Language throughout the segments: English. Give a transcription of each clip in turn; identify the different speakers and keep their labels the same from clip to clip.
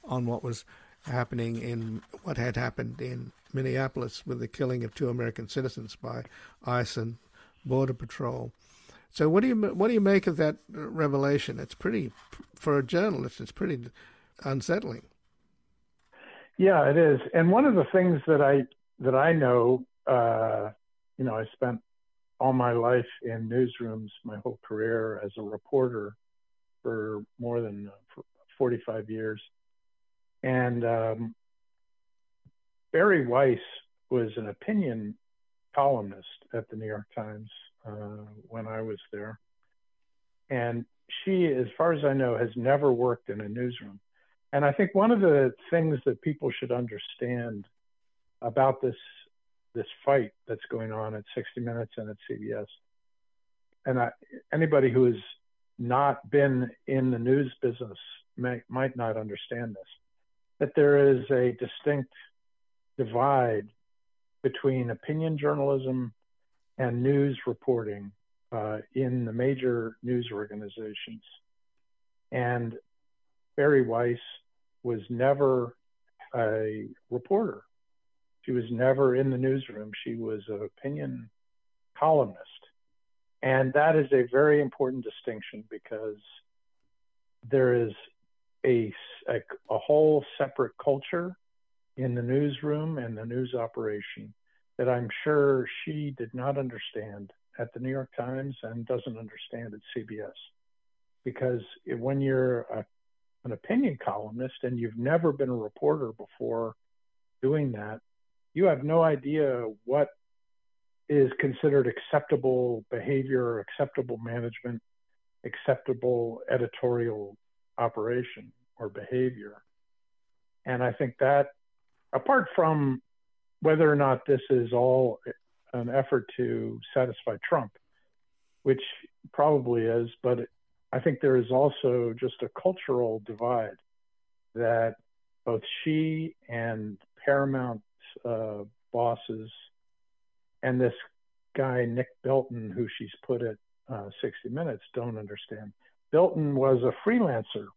Speaker 1: on what had happened in Minneapolis with the killing of 2 American citizens by ICE and Border Patrol. So what do you make of that revelation? It's pretty, for a journalist, it's pretty unsettling.
Speaker 2: Yeah, it is. And one of the things that I know, I spent all my life in newsrooms, my whole career as a reporter for more than 45 years. And Bari Weiss was an opinion columnist at the New York Times when I was there. And she, as far as I know, has never worked in a newsroom. And I think one of the things that people should understand about this fight that's going on at 60 Minutes and at CBS, and anybody who has not been in the news business might not understand this, that there is a distinct divide between opinion journalism and news reporting in the major news organizations. And Bari Weiss was never a reporter. She was never in the newsroom. She was an opinion columnist. And that is a very important distinction, because there is a whole separate culture in the newsroom and the news operation that I'm sure she did not understand at the New York Times and doesn't understand at CBS. Because when you're an opinion columnist and you've never been a reporter before doing that, you have no idea what is considered acceptable behavior, acceptable management, acceptable editorial operation or behavior. And I think that, apart from whether or not this is all an effort to satisfy Trump, which probably is, but I think there is also just a cultural divide that both she and Paramount bosses and this guy, Nick Bilton, who she's put at 60 Minutes, don't understand. Bilton was a freelancer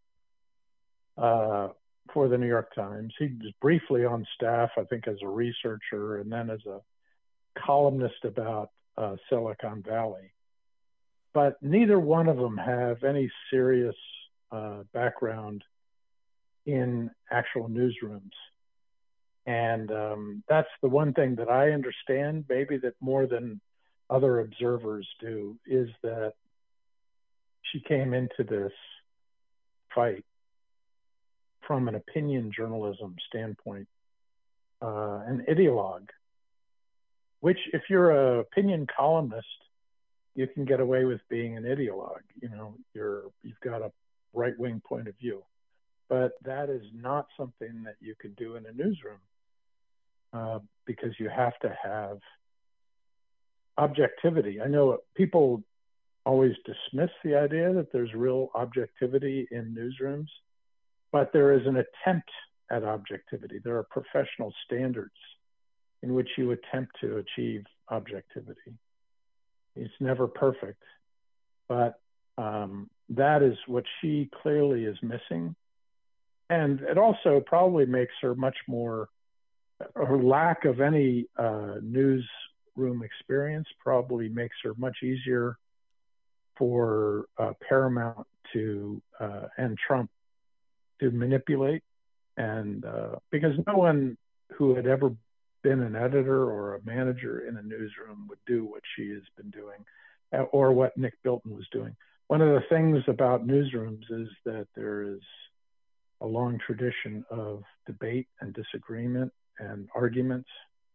Speaker 2: for the New York Times. He was briefly on staff, I think, as a researcher and then as a columnist about Silicon Valley. But neither one of them have any serious background in actual newsrooms. And that's the one thing that I understand, maybe that more than other observers do, is that she came into this fight from an opinion journalism standpoint, an ideologue, which if you're an opinion columnist, you can get away with being an ideologue. You've got a right-wing point of view. But that is not something that you can do in a newsroom, because you have to have objectivity. I know people always dismiss the idea that there's real objectivity in newsrooms, but there is an attempt at objectivity. There are professional standards in which you attempt to achieve objectivity. It's never perfect, but that is what she clearly is missing. And it also probably makes her much more, her lack of any newsroom experience probably makes her much easier for Paramount and Trump to manipulate. And because no one who had ever been an editor or a manager in a newsroom would do what she has been doing, or what Nick Bilton was doing. One of the things about newsrooms is that there is a long tradition of debate and disagreement and arguments.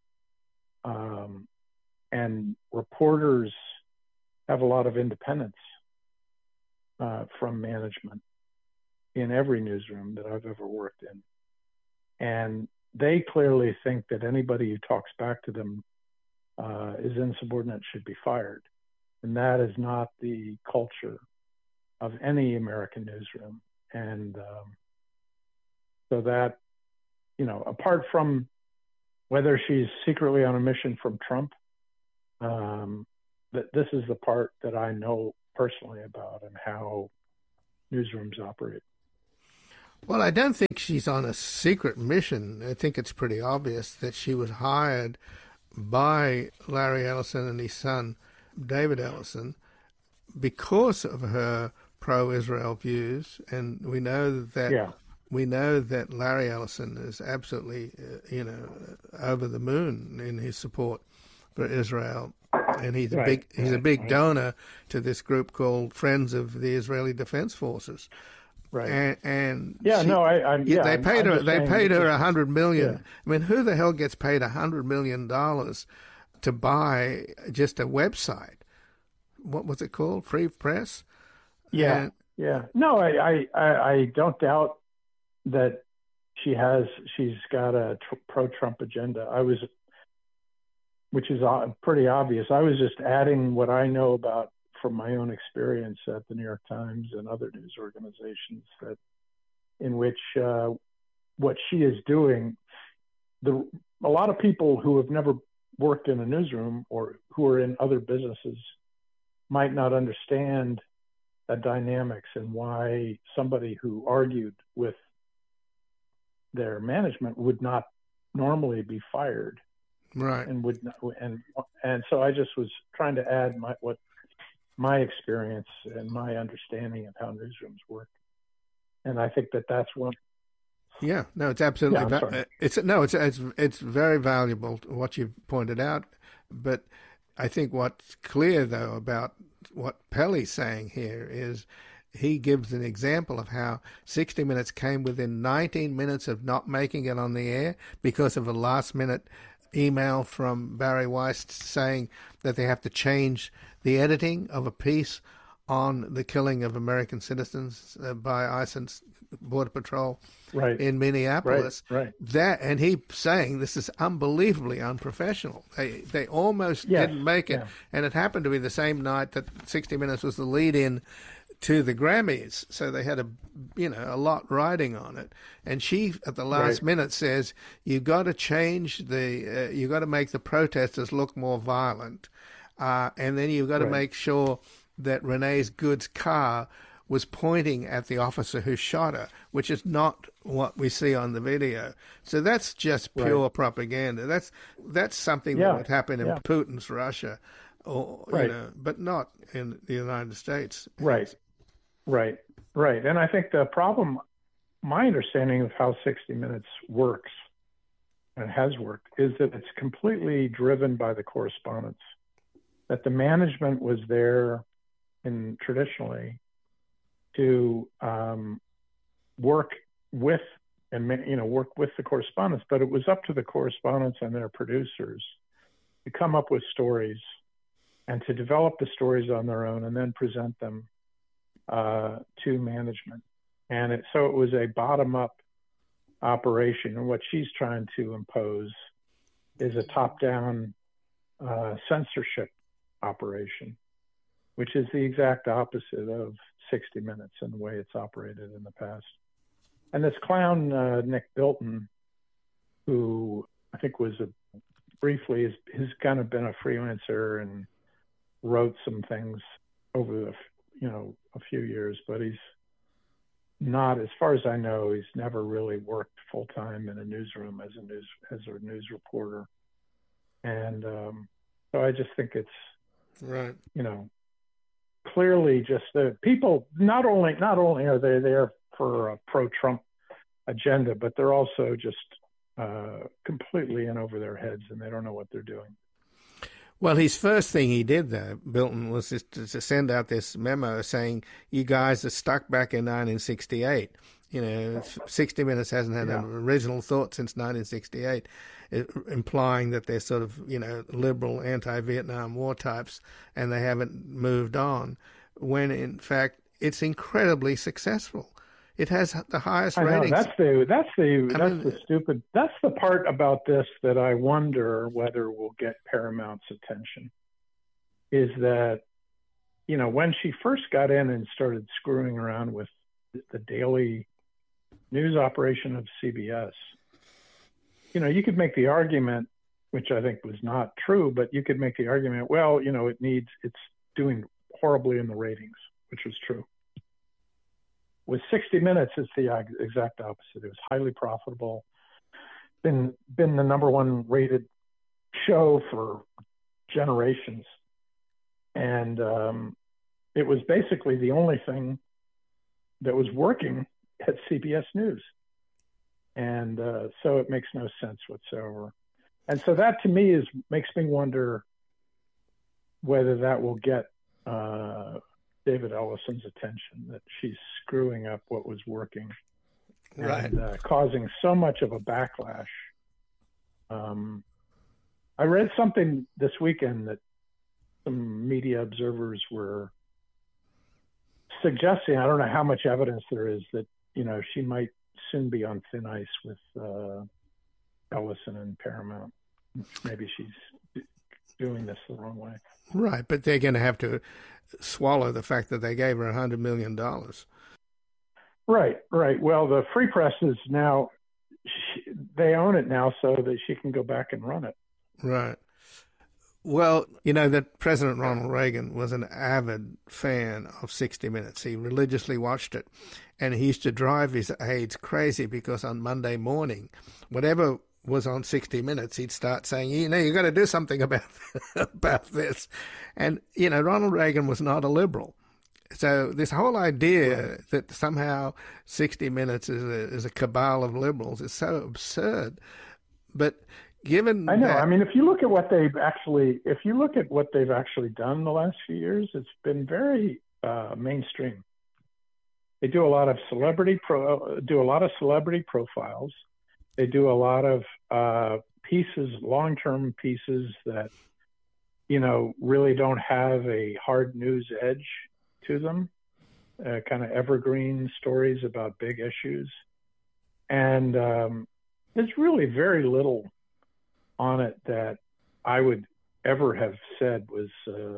Speaker 2: And reporters have a lot of independence from management in every newsroom that I've ever worked in. And they clearly think that anybody who talks back to them is insubordinate, should be fired. And that is not the culture of any American newsroom. And so that, apart from whether she's secretly on a mission from Trump, that this is the part that I know personally about and how newsrooms operate.
Speaker 1: Well, I don't think she's on a secret mission. I think it's pretty obvious that she was hired by Larry Ellison and his son, David Ellison, because of her pro-Israel views, and we know that Larry Ellison is absolutely, over the moon in his support for Israel, and he's a big donor to this group called Friends of the Israeli Defense Forces.
Speaker 2: Right.
Speaker 1: And
Speaker 2: they paid
Speaker 1: her $100 million.
Speaker 2: Yeah.
Speaker 1: I mean, who the hell gets paid $100 million to buy just a website? What was it called? Free Press?
Speaker 2: Yeah. No, I don't doubt that she's got a pro-Trump agenda. Which is pretty obvious. I was just adding what I know about from my own experience at the New York Times and other news organizations, in which what she is doing, a lot of people who have never worked in a newsroom or who are in other businesses might not understand the dynamics and why somebody who argued with their management would not normally be fired.
Speaker 1: Right.
Speaker 2: And would not, and so I just was trying to add my experience and my understanding of how newsrooms work, and I think that's one.
Speaker 1: Yeah, no, it's absolutely. It's very valuable what you've pointed out, but I think what's clear though about what Pelley's saying here is he gives an example of how 60 Minutes came within 19 minutes of not making it on the air because of a last-minute email from Barry Weiss saying that they have to change the editing of a piece on the killing of American citizens by ICE and Border Patrol in Minneapolis.
Speaker 2: Right.
Speaker 1: And he saying this is unbelievably unprofessional. They almost didn't make it, and it happened to be the same night that 60 Minutes was the lead-in to the Grammys, so they had a lot riding on it. And she, at the last minute, says you got to change you got to make the protesters look more violent, and then you've got to make sure that Renee Good's car was pointing at the officer who shot her, which is not what we see on the video. So that's just pure propaganda. That's something that would happen in Putin's Russia, but not in the United States.
Speaker 2: Right. And I think the problem, my understanding of how 60 Minutes works and has worked, is that it's completely driven by the correspondence. That the management was there traditionally to work with the correspondents, but it was up to the correspondents and their producers to come up with stories and to develop the stories on their own and then present them to management. And so it was a bottom-up operation. And what she's trying to impose is a top-down censorship operation, which is the exact opposite of 60 Minutes and the way it's operated in the past. And this clown, Nick Bilton, who I think was briefly has kind of been a freelancer and wrote some things over a few years, but he's not, as far as I know, he's never really worked full time in a newsroom as a news reporter. And so I just think it's clearly just the people. Not only are they there for a pro-Trump agenda, but they're also just completely in over their heads, and they don't know what they're doing.
Speaker 1: Well, his first thing he did, though, Bilton, was to send out this memo saying, you guys are stuck back in 1968. 60 Minutes hasn't had an original thought since 1968, implying that they're sort of, liberal anti-Vietnam War types, and they haven't moved on, when, in fact, it's incredibly successful. It has the highest ratings.
Speaker 2: That's the part about this that I wonder whether will get Paramount's attention. Is that, when she first got in and started screwing around with the daily news operation of CBS, you could make the argument, which I think was not true, but you could make the argument, well, it's doing horribly in the ratings, which was true. With 60 Minutes, it's the exact opposite. It was highly profitable, been the number one rated show for generations, and it was basically the only thing that was working at CBS News, and so it makes no sense whatsoever. And so that to me makes me wonder whether that will get David Ellison's attention, that she's screwing up what was working,
Speaker 1: right,
Speaker 2: and causing so much of a backlash. I read something this weekend that some media observers were suggesting, I don't know how much evidence there is, that, you know, she might soon be on thin ice with Ellison and Paramount. Maybe she's doing this the wrong way.
Speaker 1: Right, but they're going to have to swallow the fact that they gave her $100 million.
Speaker 2: Right. Well, the Free Press is now, they own it now so that she can go back and run it.
Speaker 1: Right. Well, you know that President Ronald Reagan was an avid fan of 60 Minutes. He religiously watched it, and he used to drive his aides crazy because on Monday morning, whatever was on 60 Minutes, he'd start saying, you know, you got to do something about this. And, you know, Ronald Reagan was not a liberal. So this whole idea that somehow 60 Minutes is a cabal of liberals is so absurd. But given
Speaker 2: I know.
Speaker 1: that,
Speaker 2: I mean, if you look at what they've actually done the last few years, it's been very mainstream. They do a lot of celebrity profiles. They do a lot of pieces, long-term pieces that, you know, really don't have a hard news edge to them, kind of evergreen stories about big issues. And there's really very little on it that I would ever have said was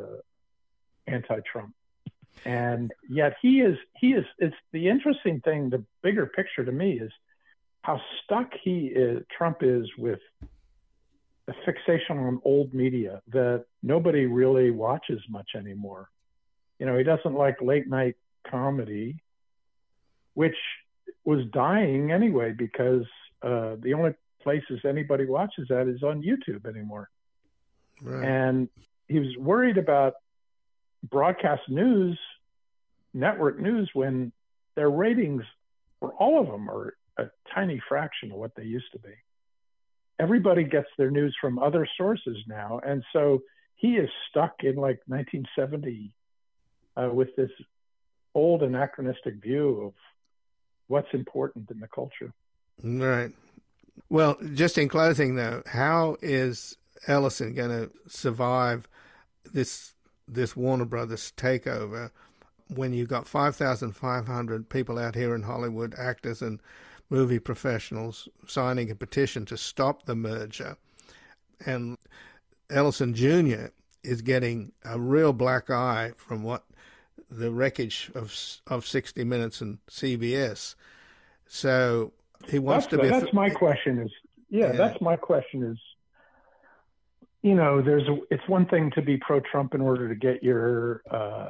Speaker 2: anti-Trump. And yet it's the interesting thing, the bigger picture to me is how stuck Trump is with the fixation on old media that nobody really watches much anymore. You know, he doesn't like late night comedy, which was dying anyway because the only places anybody watches that is on YouTube anymore.
Speaker 1: right.
Speaker 2: And he was worried about broadcast news, network news, when their ratings for all of them are a tiny fraction of what they used to be. Everybody gets their news from other sources now. And so he is stuck in like 1970 with this old anachronistic view of what's important in the culture.
Speaker 1: Right. Well, just in closing, though, how is Ellison going to survive this Warner Brothers takeover when you've got 5,500 people out here in Hollywood, actors and movie professionals, signing a petition to stop the merger, and Ellison Jr. is getting a real black eye from what the wreckage of 60 Minutes and CBS. So he wants to be.
Speaker 2: That's my question. That's my question. Is, you know, it's one thing to be pro-Trump in order to get your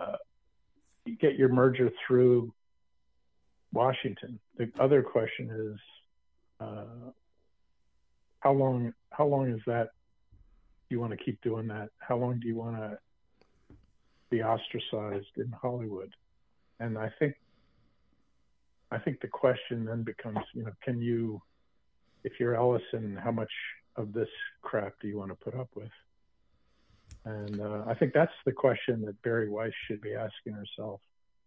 Speaker 2: merger through Washington. The other question is, how long is that? Do you want to keep doing that? How long do you want to be ostracized in Hollywood? And I think the question then becomes, you know, can you, if you're Ellison, how much of this crap do you want to put up with? And I think that's the question that Bari Weiss should be asking herself.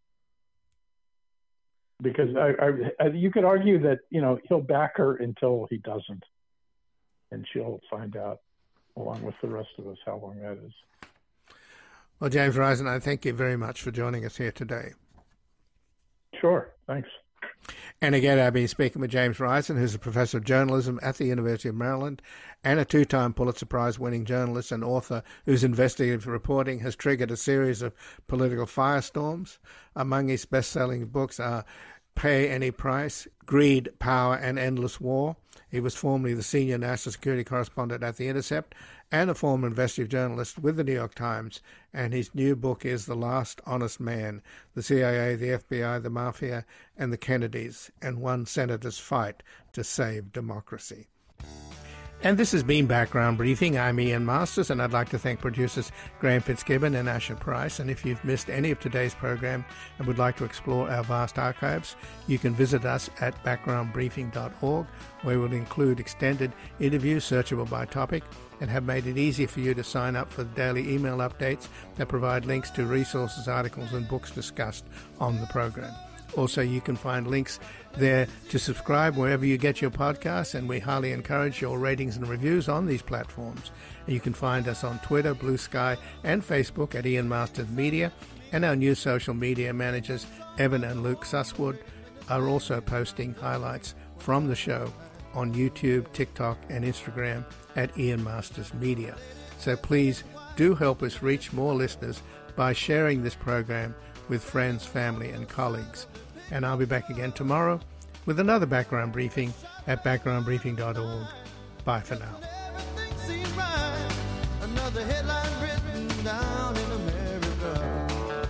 Speaker 2: Because you could argue that, you know, he'll back her until he doesn't, and she'll find out, along with the rest of us, how long that is.
Speaker 1: Well, James Risen, I thank you very much for joining us here today.
Speaker 2: Sure, thanks.
Speaker 1: And again, I've been speaking with James Risen, who's a professor of journalism at the University of Maryland and a two-time Pulitzer Prize-winning journalist and author whose investigative reporting has triggered a series of political firestorms. Among his best-selling books are Pay Any Price, Greed, Power and Endless War. He was formerly the senior national security correspondent at The Intercept and a former investigative journalist with the New York Times, and his new book is The Last Honest Man, the CIA, the FBI, the Mafia, and the Kennedys, and one senator's fight to save democracy. And this has been Background Briefing. I'm Ian Masters, and I'd like to thank producers Graham Fitzgibbon and Asher Price. And if you've missed any of today's program and would like to explore our vast archives, you can visit us at backgroundbriefing.org, where we'll include extended interviews searchable by topic and have made it easy for you to sign up for the daily email updates that provide links to resources, articles, and books discussed on the program. Also, you can find links there to subscribe wherever you get your podcasts, and we highly encourage your ratings and reviews on these platforms. And you can find us on Twitter, Blue Sky, and Facebook at Ian Masters Media, and our new social media managers, Evan and Luke Susswood, are also posting highlights from the show on YouTube, TikTok, and Instagram at Ian Masters Media. So please do help us reach more listeners by sharing this program with friends, family, and colleagues. And I'll be back again tomorrow with another Background Briefing at backgroundbriefing.org. Bye for now.
Speaker 3: Everything seems right. Another headline written down in America.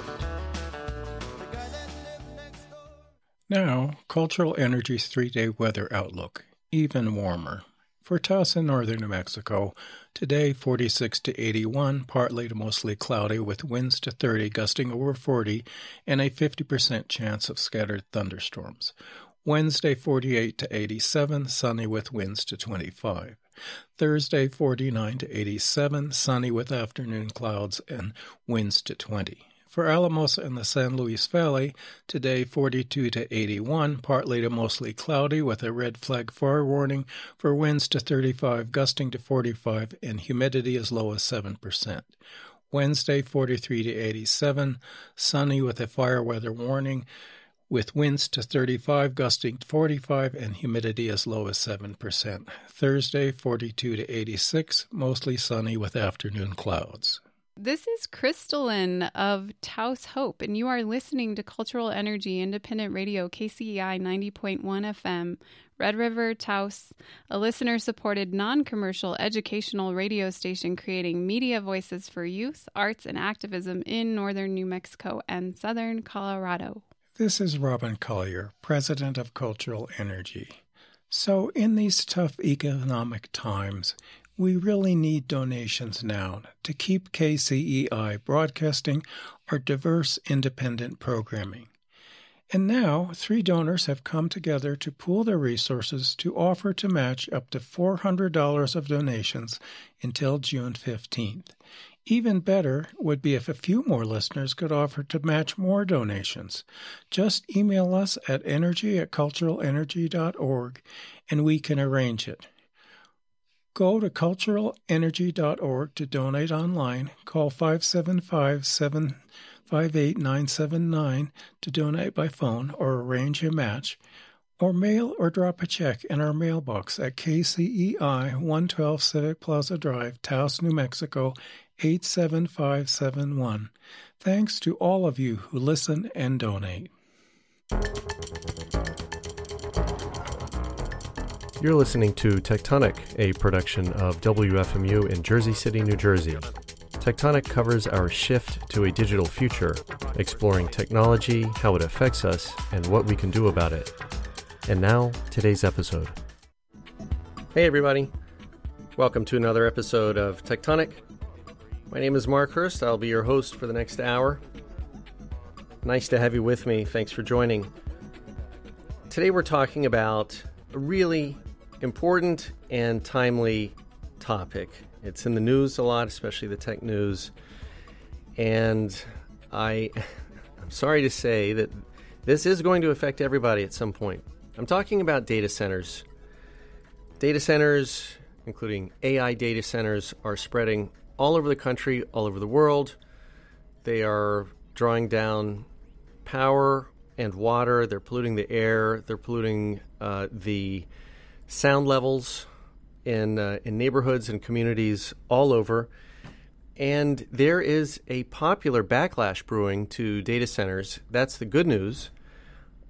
Speaker 3: The guy that lived next door.
Speaker 4: Now, Cultural Energy's 3-day weather outlook, even warmer. For Taos in northern New Mexico, today 46 to 81, partly to mostly cloudy with winds to 30 gusting over 40 and a 50% chance of scattered thunderstorms. Wednesday 48 to 87, sunny with winds to 25. Thursday 49 to 87, sunny with afternoon clouds and winds to 20. For Alamosa and the San Luis Valley, today 42 to 81, partly to mostly cloudy with a red flag fire warning for winds to 35, gusting to 45, and humidity as low as 7%. Wednesday 43 to 87, sunny with a fire weather warning with winds to 35, gusting to 45, and humidity as low as 7%. Thursday 42 to 86, mostly sunny with afternoon clouds.
Speaker 5: This is Crystalline of Taos Hope, and you are listening to Cultural Energy Independent Radio, KCEI 90.1 FM, Red River, Taos, a listener-supported, non-commercial educational radio station creating media voices for youth, arts, and activism in northern New Mexico and southern Colorado.
Speaker 4: This is Robin Collier, president of Cultural Energy. So in these tough economic times, we really need donations now to keep KCEI broadcasting our diverse independent programming. And now, 3 donors have come together to pool their resources to offer to match up to $400 of donations until June 15th. Even better would be if a few more listeners could offer to match more donations. Just email us at energy@culturalenergy.org and we can arrange it. Go to culturalenergy.org to donate online. Call 575-758-979 to donate by phone or arrange a match, or mail or drop a check in our mailbox at KCEI 112 Civic Plaza Drive, Taos, New Mexico 87571. Thanks to all of you who listen and donate.
Speaker 6: You're listening to Tectonic, a production of WFMU in Jersey City, New Jersey. Tectonic covers our shift to a digital future, exploring technology, how it affects us, and what we can do about it. And now, today's episode. Hey everybody, welcome to another episode of Tectonic. My name is Mark Hurst. I'll be your host for the next hour. Nice to have you with me. Thanks for joining. Today we're talking about a really important and timely topic. It's in the news a lot, especially the tech news. And I'm sorry to say that this is going to affect everybody at some point. I'm talking about data centers. Data centers, including AI data centers, are spreading all over the country, all over the world. They are drawing down power and water. They're polluting the air. They're polluting the sound levels in neighborhoods and communities all over. And there is a popular backlash brewing to data centers. That's the good news.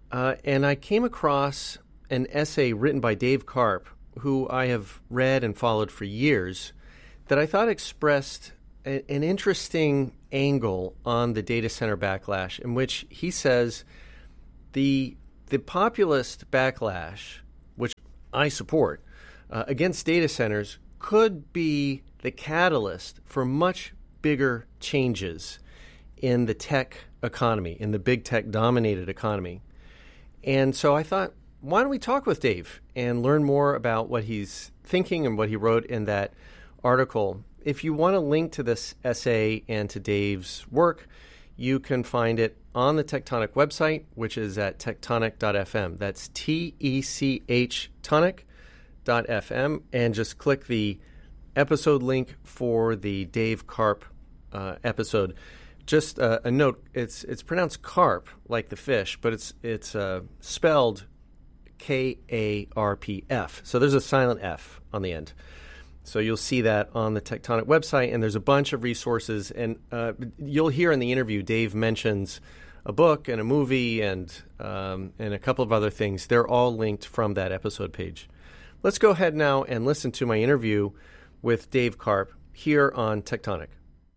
Speaker 6: and I came across an essay written by Dave Karp, who I have read and followed for years, that I thought expressed an interesting angle on the data center backlash, in which he says the populist backlash, which I support, against data centers could be the catalyst for much bigger changes in the tech economy, in the big tech dominated economy. And so I thought, why don't we talk with Dave and learn more about what he's thinking and what he wrote in that article. If you want to link to this essay and to Dave's work, you can find it on the Tectonic website, which is at tectonic.fm. That's TECH tonic.fm, and just click the episode link for the Dave Karp episode. Just a note, it's pronounced carp, like the fish, but it's spelled Karpf. So there's a silent F on the end. So you'll see that on the Tectonic website, and there's a bunch of resources. And you'll hear in the interview, Dave mentions a book and a movie and a couple of other things. They're all linked from that episode page. Let's go ahead now and listen to my interview with Dave Karp here on Tectonic.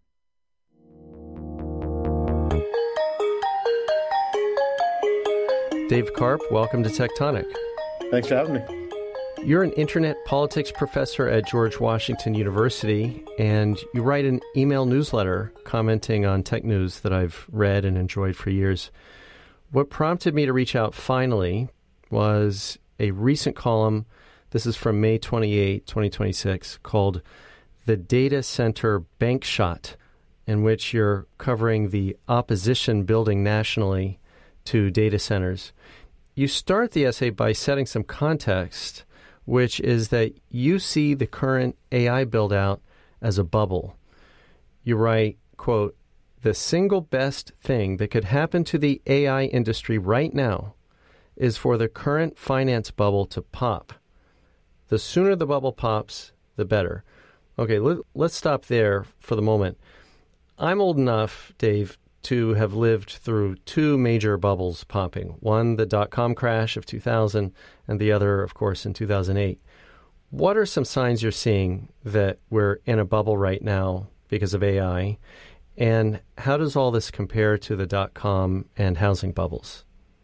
Speaker 6: Dave Karp, welcome to Tectonic.
Speaker 7: Thanks for having me.
Speaker 6: You're an internet politics professor at George Washington University, and you write an email newsletter commenting on tech news that I've read and enjoyed for years. What prompted me to reach out finally was a recent column, this is from May 28, 2026, called The Data Center Bank Shot, in which you're covering the opposition building nationally to data centers. You start the essay by setting some context, which is that you see the current AI build-out as a bubble. You write, quote, "The single best thing that could happen to the AI industry right now is for the current finance bubble to pop. The sooner the bubble pops, the better." Okay, let's stop there for the moment. I'm old enough, Dave, to have lived through two major bubbles popping. One, the dot-com crash of 2000, and the other, of course, in 2008. What are some signs you're seeing that we're in a bubble right now because of AI? And how does all this compare to the dot-com and housing bubbles?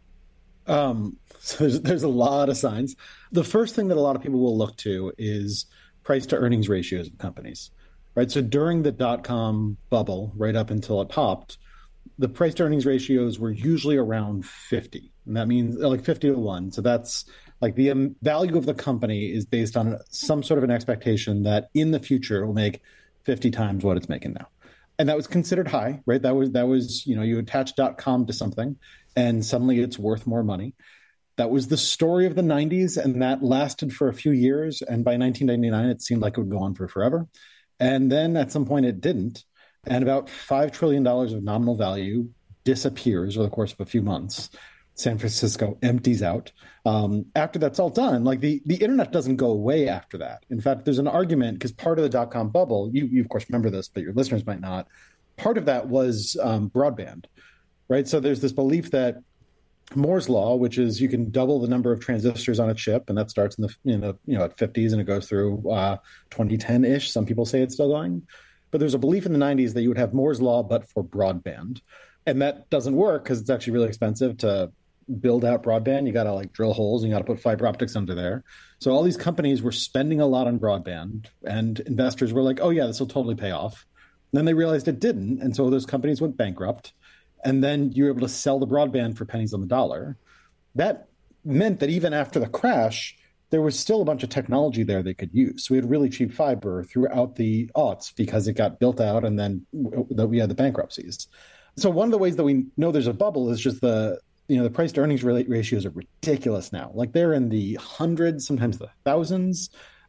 Speaker 7: So there's a lot of signs. The first thing that a lot of people will look to is price to earnings ratios of companies, right? So during the dot-com bubble, right up until it popped, the price to earnings ratios were usually around 50. And that means like 50 to 1. So that's like the value of the company is based on some sort of an expectation that in the future it will make 50 times what it's making now. And that was considered high, right? That was, you attach .com to something and suddenly it's worth more money. That was the story of the 90s, and that lasted for a few years. And by 1999, it seemed like it would go on for forever. And then at some point it didn't. And about $5 trillion of nominal value disappears over the course of a few months. San Francisco empties out. After that's all done, like the internet doesn't go away after that. In fact, there's an argument, because part of the dot-com bubble, you of course remember this, but your listeners might not. Part of that was broadband, right? So there's this belief that Moore's law, which is you can double the number of transistors on a chip, and that starts in the at 50s and it goes through 2010-ish. Some people say it's still going. But there's a belief in the 90s that you would have Moore's law, but for broadband. And that doesn't work because it's actually really expensive to build out broadband. You got to drill holes and you got to put fiber optics under there. So all these companies were spending a lot on broadband, and investors were like, oh yeah, this will totally pay off. And then they realized it didn't. And so those companies went bankrupt. And then you were able to sell the broadband for pennies on the dollar. That meant that even after the crash, there was still a bunch of technology there they could use. So we had really cheap fiber throughout the aughts because it got built out, and then we had the bankruptcies. So one of the ways that we know there's a bubble is just the price to earnings ratios are ridiculous now. Like they're in the hundreds, sometimes the thousands.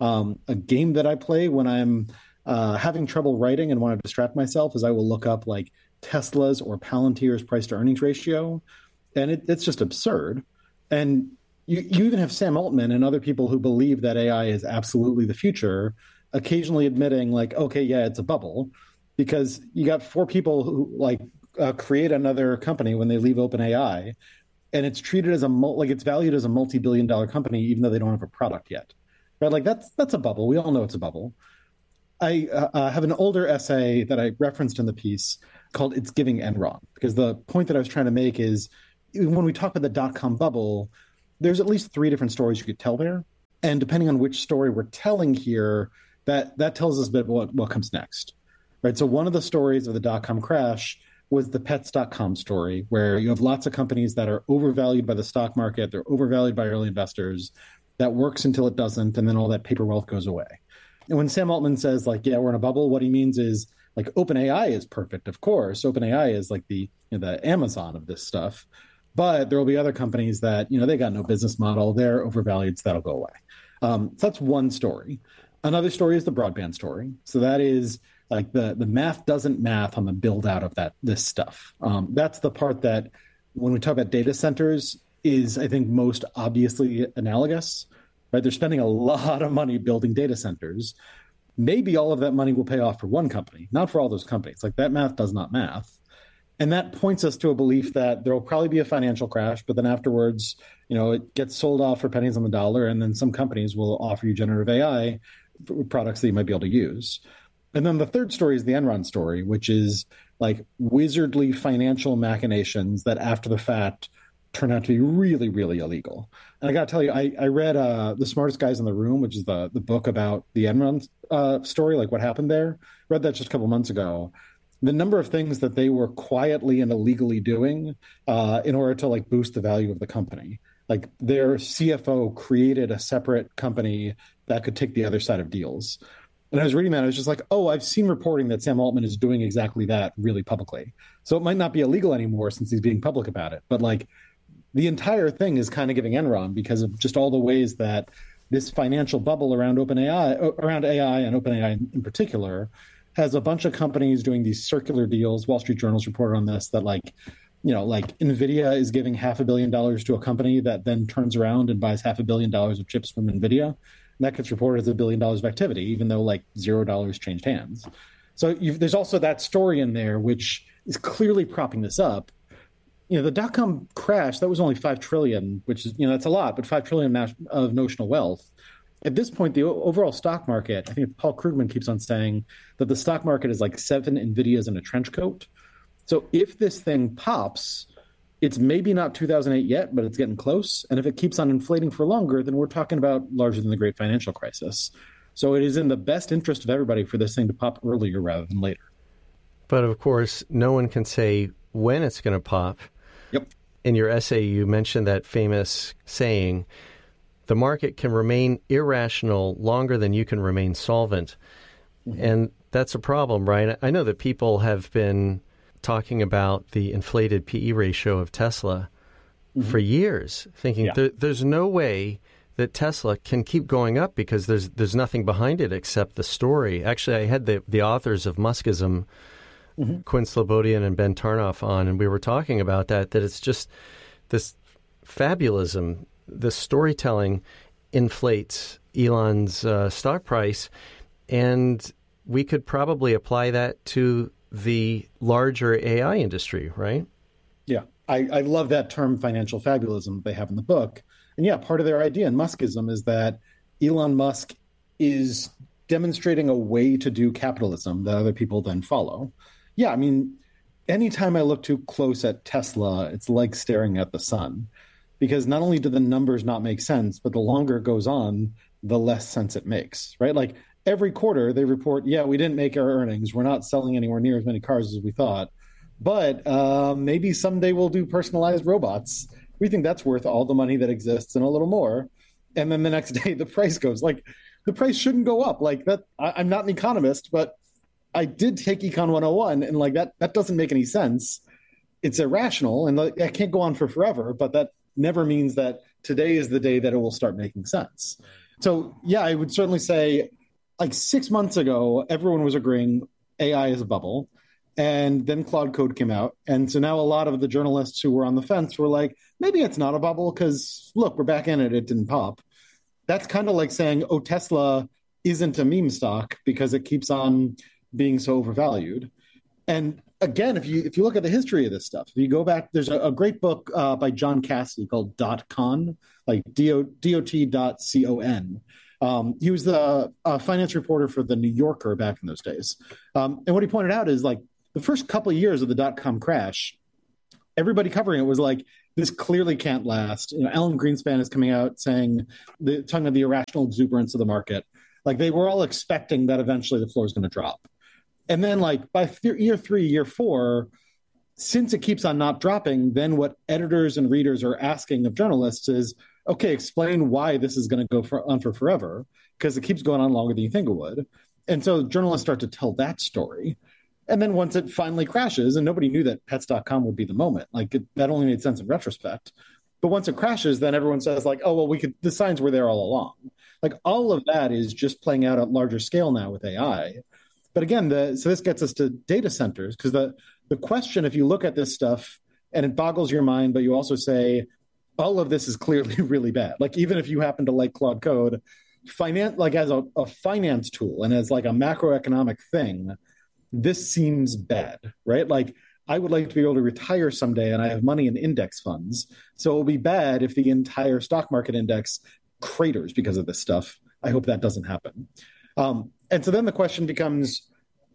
Speaker 7: A game that I play when I'm having trouble writing and want to distract myself is I will look up like Tesla's or Palantir's price to earnings ratio, and it's just absurd. And you even have Sam Altman and other people who believe that AI is absolutely the future, occasionally admitting like, okay, yeah, it's a bubble, because you got 4 people who create another company when they leave OpenAI, and it's treated as it's valued as a multi-billion-dollar company, even though they don't have a product yet. Right? Like that's a bubble. We all know it's a bubble. I have an older essay that I referenced in the piece called "It's Giving Enron," because the point that I was trying to make is when we talk about the dot-com bubble, there's at least 3 different stories you could tell there. And depending on which story we're telling here, that tells us a bit what comes next. Right? So one of the stories of the dot-com crash was the Pets.com story, where you have lots of companies that are overvalued by the stock market, they're overvalued by early investors. That works until it doesn't, and then all that paper wealth goes away. And when Sam Altman says, like, yeah, we're in a bubble, what he means is, like, OpenAI is perfect, of course. OpenAI is like the Amazon of this stuff. But there will be other companies that, they got no business model. They're overvalued, so that'll go away. So that's one story. Another story is the broadband story. So that is like the math doesn't math on the build out of this stuff. That's the part that when we talk about data centers is, I think, most obviously analogous. Right? They're spending a lot of money building data centers. Maybe all of that money will pay off for one company, not for all those companies. Like, that math does not math. And that points us to a belief that there will probably be a financial crash, but then afterwards, it gets sold off for pennies on the dollar, and then some companies will offer you generative AI products that you might be able to use. And then the third story is the Enron story, which is like wizardly financial machinations that after the fact turn out to be really, really illegal. And I got to tell you, I read The Smartest Guys in the Room, which is the book about the Enron story, like what happened there. Read that just a couple months ago. The number of things that they were quietly and illegally doing in order to like boost the value of the company. Like, their CFO created a separate company that could take the other side of deals. And I was reading that, I was just like, oh, I've seen reporting that Sam Altman is doing exactly that really publicly. So it might not be illegal anymore since he's being public about it. But like, the entire thing is kind of giving Enron because of just all the ways that this financial bubble around around AI and OpenAI in particular, has a bunch of companies doing these circular deals. Wall Street Journal's reported on this, that like NVIDIA is giving $500 million to a company that then turns around and buys $500 million of chips from NVIDIA. And that gets reported as $1 billion of activity, even though like $0 changed hands. So there's also that story in there, which is clearly propping this up. The dot-com crash, that was only $5 trillion, which is, that's a lot, but $5 trillion of notional wealth. At this point, the overall stock market, I think Paul Krugman keeps on saying that the stock market is like 7 NVIDIAs in a trench coat. So if this thing pops, it's maybe not 2008 yet, but it's getting close. And if it keeps on inflating for longer, then we're talking about larger than the Great Financial Crisis. So it is in the best interest of everybody for this thing to pop earlier rather than later.
Speaker 6: But of course, no one can say when it's going to pop.
Speaker 7: Yep.
Speaker 6: In your essay, you mentioned that famous saying, the market can remain irrational longer than you can remain solvent. Mm-hmm. And that's a problem, right? I know that people have been talking about the inflated PE ratio of Tesla for years, thinking there's no way that Tesla can keep going up because there's nothing behind it except the story. Actually, I had the authors of Muskism, Quinn Slobodian and Ben Tarnoff on, and we were talking about that it's just this fabulism. The storytelling inflates Elon's stock price, and we could probably apply that to the larger AI industry, right?
Speaker 7: Yeah, I love that term, financial fabulism, they have in the book. And yeah, part of their idea in Muskism is that Elon Musk is demonstrating a way to do capitalism that other people then follow. Yeah, I mean, anytime I look too close at Tesla, it's like staring at the sun. Because not only do the numbers not make sense, but the longer it goes on, the less sense it makes, right? Like every quarter they report, yeah, we didn't make our earnings. We're not selling anywhere near as many cars as we thought. But maybe someday we'll do personalized robots. We think that's worth all the money that exists and a little more. And then the next day the price goes. Like, the price shouldn't go up. Like that. I'm not an economist, but I did take Econ 101, and like that doesn't make any sense. It's irrational, and that can't go on for forever, but that never means that today is the day that it will start making sense. So yeah, I would certainly say like 6 months ago, everyone was agreeing AI is a bubble. And then Claude Code came out. And so now a lot of the journalists who were on the fence were like, maybe it's not a bubble because look, we're back in it. It didn't pop. That's kind of like saying, oh, Tesla isn't a meme stock because it keeps on being so overvalued. And again, if you look at the history of this stuff, if you go back, there's a great book by John Cassidy called .con, like DOT.con. He was the finance reporter for the New Yorker back in those days. And what he pointed out is like the first couple of years of the dot-com crash, everybody covering it was like, this clearly can't last. Alan Greenspan is coming out talking about the irrational exuberance of the market. Like they were all expecting that eventually the floor is going to drop. And then like by year 3, year 4, since it keeps on not dropping, then what editors and readers are asking of journalists is, okay, explain why this is going to go on for forever, because it keeps going on longer than you think it would. And so journalists start to tell that story. And then once it finally crashes, and nobody knew that pets.com would be the moment, that only made sense in retrospect. But once it crashes, then everyone says like, oh, well, the signs were there all along. Like all of that is just playing out at larger scale now with AI. But again, so this gets us to data centers, because the question, if you look at this stuff and it boggles your mind, but you also say, all of this is clearly really bad. Like even if you happen to like Claude Code, as a finance tool and as like a macroeconomic thing, this seems bad, right? Like I would like to be able to retire someday and I have money in index funds. So it will be bad if the entire stock market index craters because of this stuff. I hope that doesn't happen. And so then the question becomes,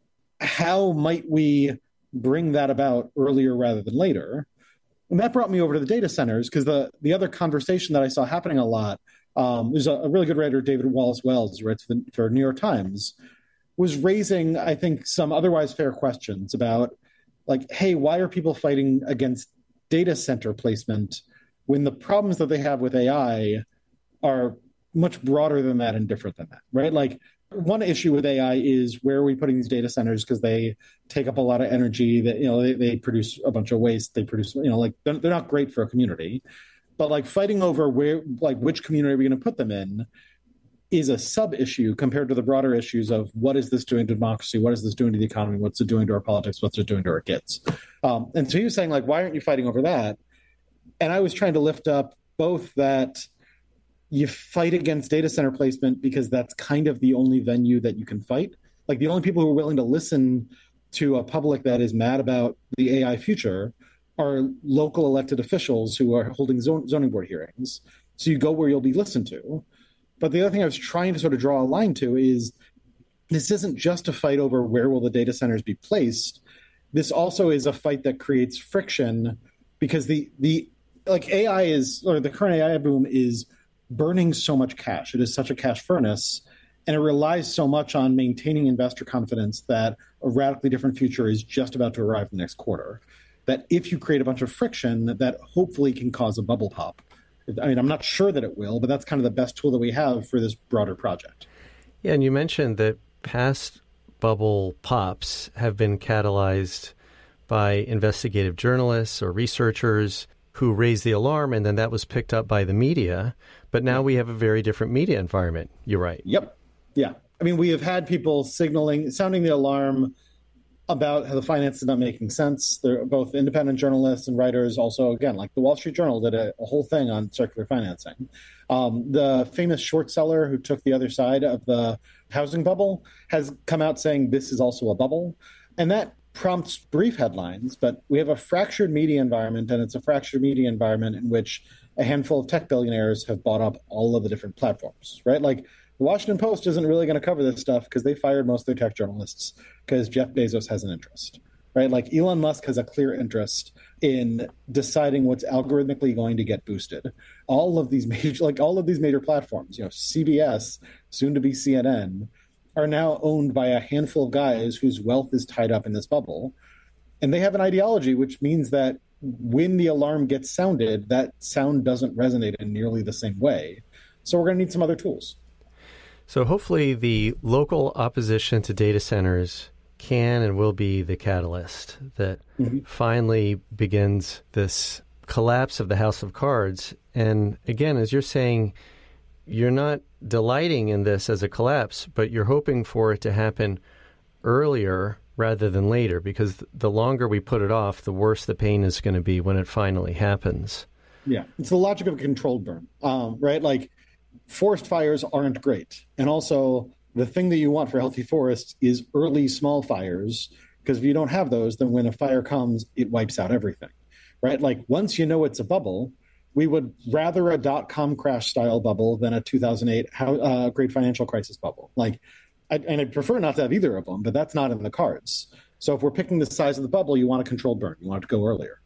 Speaker 7: how might we bring that about earlier rather than later? And that brought me over to the data centers, because the other conversation that I saw happening a lot, there's a really good writer, David Wallace Wells, who writes for New York Times, was raising, I think, some otherwise fair questions about, like, hey, why are people fighting against data center placement when the problems that they have with AI are much broader than that and different than that, right? Like, one issue with AI is, where are we putting these data centers? Because they take up a lot of energy. That they produce a bunch of waste. They produce they're not great for a community. But like fighting over which community are we going to put them in is a sub issue compared to the broader issues of what is this doing to democracy? What is this doing to the economy? What's it doing to our politics? What's it doing to our kids? And so he was saying, like, why aren't you fighting over that? And I was trying to lift up both that you fight against data center placement because that's kind of the only venue that you can fight. Like the only people who are willing to listen to a public that is mad about the AI future are local elected officials who are holding zoning board hearings. So you go where you'll be listened to. But the other thing I was trying to sort of draw a line to is, this isn't just a fight over where will the data centers be placed. This also is a fight that creates friction, because the current AI boom is burning so much cash. It is such a cash furnace, and it relies so much on maintaining investor confidence that a radically different future is just about to arrive in the next quarter. That if you create a bunch of friction, that hopefully can cause a bubble pop. I mean, I'm not sure that it will, but that's kind of the best tool that we have for this broader project.
Speaker 6: Yeah, and you mentioned that past bubble pops have been catalyzed by investigative journalists or researchers who raised the alarm, and then that was picked up by the media. But now we have a very different media environment. You're right.
Speaker 7: Yep. Yeah. I mean, we have had people sounding the alarm about how the finance is not making sense. They're both independent journalists and writers. Also, again, like the Wall Street Journal did a whole thing on circular financing. The famous short seller who took the other side of the housing bubble has come out saying this is also a bubble. And that prompts brief headlines, but we have a fractured media environment, and it's a fractured media environment in which a handful of tech billionaires have bought up all of the different platforms, right? Like the Washington Post isn't really going to cover this stuff because they fired most of their tech journalists because Jeff Bezos has an interest, right? Like Elon Musk has a clear interest in deciding what's algorithmically going to get boosted. All of these major platforms, CBS, soon to be CNN, are now owned by a handful of guys whose wealth is tied up in this bubble. And they have an ideology, which means that when the alarm gets sounded, that sound doesn't resonate in nearly the same way. So we're going to need some other tools.
Speaker 6: So hopefully the local opposition to data centers can and will be the catalyst that finally begins this collapse of the house of cards. And again, as you're saying, you're not delighting in this as a collapse, but you're hoping for it to happen earlier rather than later, because the longer we put it off, the worse the pain is going to be when it finally happens.
Speaker 7: Yeah, it's the logic of a controlled burn, right? Like forest fires aren't great. And also the thing that you want for healthy forests is early small fires Because if you don't have those, then when a fire comes, it wipes out everything, right? Like once you know it's a bubble, we would rather a dot-com crash style bubble than a 2008 great financial crisis bubble. And I'd prefer not to have either of them, but that's not in the cards. So if we're picking the size of the bubble, you want a controlled burn. You want it to go earlier.